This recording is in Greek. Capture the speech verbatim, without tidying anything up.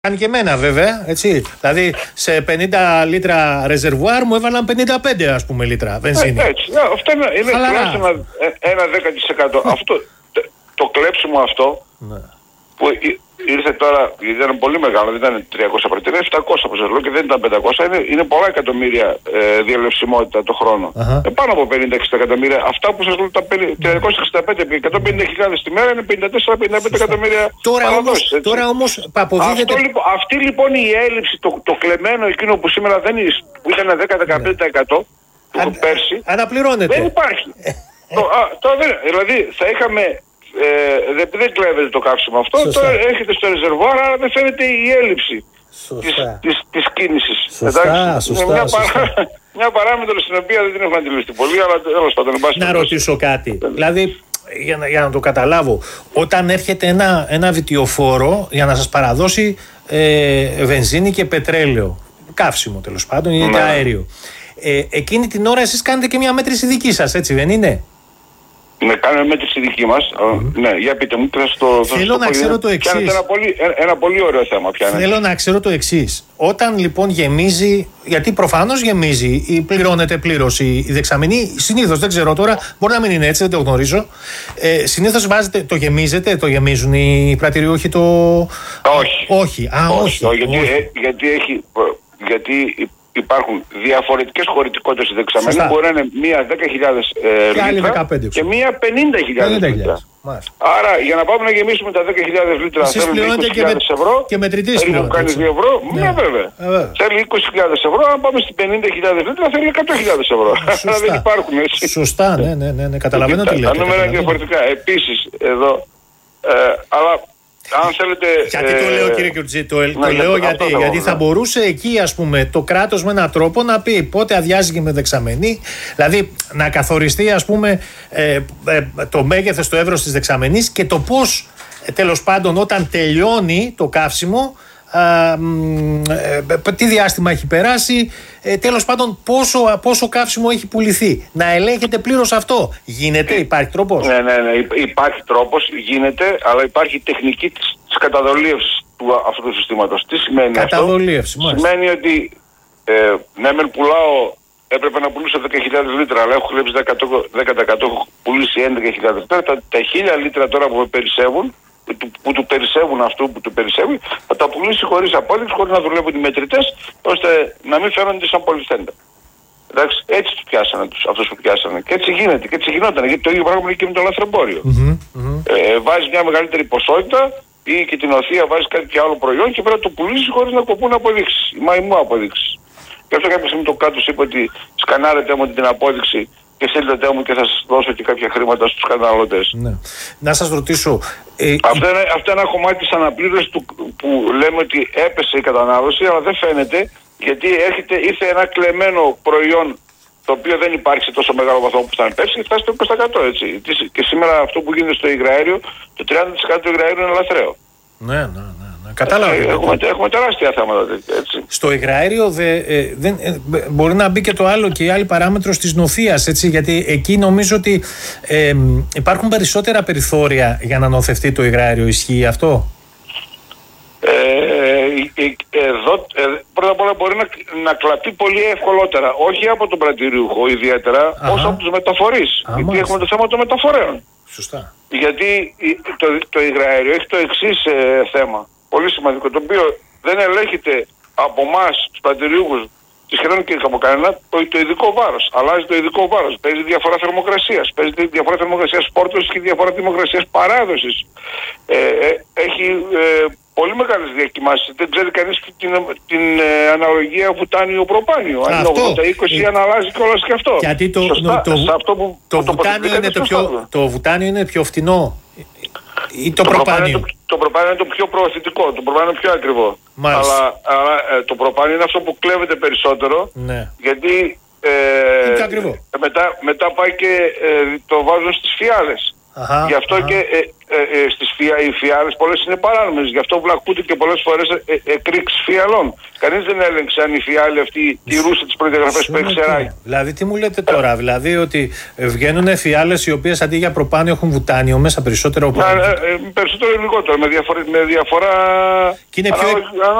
Κάνει και εμένα βέβαια, έτσι. Δηλαδή σε πενήντα λίτρα ρεζερβουάρ μου έβαλαν πενήντα πέντε ας πούμε λίτρα βενζίνη. Ε, έτσι, αυτό είναι, είναι τουλάχιστον ένα, ένα δέκα τοις εκατό. Αυτό, το, το κλέψιμο αυτό ναι. που ήρθε τώρα, γιατί ήταν πολύ μεγάλο, δεν ήταν τριακόσια πριν, ήταν επτακόσια όπως σας λέω και δεν ήταν πεντακόσια, είναι, είναι πολλά εκατομμύρια ε, διαλευσιμότητα το χρόνο. Uh-huh. Ε, πάνω από πενήντα εξήντα εκατομμύρια. Αυτά που σας λέω τα τριακόσια εξήντα πέντε επί εκατόν πενήντα χιλιάδες τη μέρα είναι πενήντα τέσσερα με πενήντα πέντε εκατομμύρια παραδόσεις. Τώρα όμως αποδίδεται... Λοιπόν, αυτή λοιπόν η έλλειψη, το, το κλεμμένο εκείνο που σήμερα δεν είναι, που ήταν δέκα με δεκαπέντε τοις εκατό του Αν, πέρσι, αναπληρώνεται. Δεν υπάρχει. το, α, το, δηλαδή θα είχαμε... Ε, δεν, δεν κλέβεται το καύσιμο αυτό, Σωστά. Τώρα έρχεται στο ρεζερβουάρ, αλλά δεν φαίνεται η έλλειψη της, της, της κίνησης. Σωστά, Εντάξει, σωστά, είναι μια, σωστά. παρά, μια παράμετρο στην οποία δεν την έχω αντιληφθεί πολύ, αλλά τέλος πάντων. Να ρωτήσω κάτι, δηλαδή για να, για να το καταλάβω, όταν έρχεται ένα, ένα βιτιοφόρο για να σας παραδώσει ε, βενζίνη και πετρέλαιο, καύσιμο τέλος πάντων ή ναι. αέριο, ε, εκείνη την ώρα εσείς κάνετε και μια μέτρηση δική σας, έτσι δεν είναι? Ναι, κάνουμε μέτρηση δική μας. Mm-hmm. Ναι, για πείτε μου, θα στο, Θέλω να ξέρω το εξής. Ένα πολύ, ένα πολύ ωραίο θέμα πια. Θέλω να ξέρω το εξής. Όταν λοιπόν γεμίζει, γιατί προφανώς γεμίζει ή πληρώνεται πλήρως η, η δεξαμενή, συνήθως δεν ξέρω τώρα, μπορεί να μην είναι έτσι, δεν το γνωρίζω. Ε, συνήθως βάζετε, το γεμίζετε, το γεμίζουν οι πρατηριούχοι το... Όχι. Όχι, α, όχι. όχι, γιατί, όχι. Ε, γιατί έχει... Γιατί υπάρχουν διαφορετικές χωρητικότητες στη δεξαμενή. Σωστά. Μπορεί να είναι μία δέκα χιλιάδες ε, λίτρα και μία πενήντα χιλιάδες λίτρα. Άρα για να πάμε να γεμίσουμε τα δέκα χιλιάδες λίτρα θέλει είκοσι χιλιάδες ευρώ. Και μετρητής πληρώνει. Κάνει δύο ευρώ. Ναι, ναι βέβαια. Ε, θέλει είκοσι χιλιάδες ευρώ. Αν πάμε στις πενήντα χιλιάδες λίτρα θέλει εκατό χιλιάδες ευρώ. Άρα δεν υπάρχουν έτσι. Σωστά, ναι, ναι, ναι, ναι. Καταλαβαίνω τι λέτε. Τα νούμερα είναι διαφορετικά. Επίσης εδώ. Ε, αλλά αν θέλετε, γιατί το λέω κύριε Κιουρτζή, το, ναι, το λέω γιατί, γιατί, γιατί θα μπορούσε εκεί ας πούμε το κράτος με έναν τρόπο να πει πότε αδειάζει και με δεξαμενή, δηλαδή να καθοριστεί ας πούμε ε, ε, το μέγεθος, το εύρος της δεξαμενής και το πώς ε, τέλος πάντων όταν τελειώνει το καύσιμο Α, ε, τι διάστημα έχει περάσει, ε, τέλος πάντων πόσο, πόσο καύσιμο έχει πουληθεί. Να ελέγχεται πλήρως αυτό. Γίνεται, υπάρχει τρόπος? Ναι, ναι, ναι, υπάρχει τρόπος, γίνεται, αλλά υπάρχει τεχνική της, της καταδολίευσης του, αυτού του συστήματος. Τι σημαίνει καταδολίευση, αυτό? Σημαίνει ότι ε, ναι μεν πουλάω, έπρεπε να πουλήσω δέκα χιλιάδες λίτρα, αλλά έχω κλέψει δέκα τοις εκατό, έχω πουλήσει έντεκα χιλιάδες λίτρα. Τα, τα χίλια λίτρα τώρα που με περισσεύουν, Που, που του περισσεύουν αυτού που του περισσεύουν, θα τα πουλήσει χωρίς απόδειξη, χωρίς να δουλεύουν οι μετρητές, ώστε να μην φαίνονται σαν πολυθέντα. Εντάξει, έτσι τους πιάσανε τους, αυτούς που πιάσανε. Και έτσι γίνεται, και έτσι γινόταν, γιατί το ίδιο πράγμα και με το λαθρεμπόριο. Mm-hmm, mm-hmm. Ε, βάζει μια μεγαλύτερη ποσότητα ή και την οθεία βάζει κάτι άλλο προϊόν και πρέπει να το πουλήσει χωρίς να κοπούν αποδείξεις, οι μαϊμού αποδείξεις. Γι' αυτό κάποια στιγμή το κάτω είπε ότι σκανάρετε μου την απόδειξη και στείλτε μου και θα σας δώσω και κάποια χρήματα στους καταναλωτές. Ναι. Να σας ρωτήσω... Ε, αυτό, είναι, αυτό είναι ένα κομμάτι της αναπλήρωσης του, που λέμε ότι έπεσε η κατανάλωση, αλλά δεν φαίνεται γιατί έρχεται, ήρθε ένα κλεμμένο προϊόν το οποίο δεν υπάρχει σε τόσο μεγάλο βαθμό που θα πέσει και φτάσει στο είκοσι τοις εκατό έτσι. Και σήμερα αυτό που γίνεται στο υγραέριο, το τριάντα τοις εκατό του υγραέριου είναι λαθρέο. Ναι, ναι, ναι. Κατάλαβα. Ε, έχουμε, έχουμε τεράστια θέματα έτσι. Στο υγραέριο δε, ε, δεν, ε, μπορεί να μπει και το άλλο και η άλλη παράμετρος της νοθείας, έτσι, γιατί εκεί νομίζω ότι ε, υπάρχουν περισσότερα περιθώρια για να νοθευτεί το υγραέριο. Ισχύει αυτό? Ε, ε, εδώ, ε, πρώτα απ' όλα μπορεί να, να κλαπεί πολύ ευκολότερα, όχι από τον πρατηριούχο ιδιαίτερα, Αχα. όσο από τους μεταφορείς. Α, γιατί μάλιστα. Έχουμε το θέμα των μεταφορέων. Σωστά. Γιατί το, το υγραέριο έχει το εξής ε, θέμα. Πολύ σημαντικό, το οποίο δεν ελέγχεται από εμάς τους πρατηριούχους και σχεδόν και από κανένα το, το ειδικό βάρος. Αλλάζει το ειδικό βάρος. Παίζει διαφορά θερμοκρασίας. Παίζει διαφορά θερμοκρασίας πόρτωσης και διαφορά θερμοκρασίας παράδοσης. Ε, ε, έχει ε, πολύ μεγάλες διακοιμάσεις. Δεν ξέρει κανείς την, την ε, αναλογία βουτάνιο-προπάνιο. Αν είναι ογδόντα είκοσι, ε, αν αλλάζει κιόλας και αυτό. Γιατί το, Σωστά, το, το, αυτό που, το, το, βουτάνιο είναι το, πιο, το βουτάνιο είναι πιο φτηνό. Ή το, το προπάνιο. Το, το προπάνιο είναι το πιο προωθητικό, το προπάνιο είναι πιο ακριβό. Μάλιστα. Αλλά, αλλά ε, το προπάνιο είναι αυτό που κλέβεται περισσότερο. Ναι. Γιατί ε, είναι πιο ακριβό. Μετά, μετά πάει και ε, το βάζουν στις φιάλες. Αχα, Γι' αυτό αχα. και ε, ε, ε, στις φια, οι φιάλες πολλές είναι παράνομες. Γι' αυτό βλακούνται και πολλές φορές ε, ε, εκρήξεις φιαλών. Κανείς δεν έλεγξε αν η φιάλη αυτή τηρούσε τις προδιαγραφές που έχει ξεράγει. Δηλαδή, τι μου λέτε τώρα, δηλαδή ότι βγαίνουν φιάλες οι οποίες αντί για προπάνιο έχουν βουτάνιο μέσα περισσότερο. Να, ε, ε, περισσότερο ή λιγότερο, με διαφορά. Με διαφορά Και είναι πιο, ανάλογα,